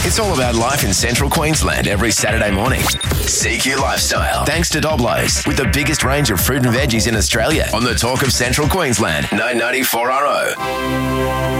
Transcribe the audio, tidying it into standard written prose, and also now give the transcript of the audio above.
It's all about life in central Queensland every Saturday morning. CQ Lifestyle. Thanks to Doblo's, with the biggest range of fruit and veggies in Australia. On the Talk of Central Queensland, 994 RO.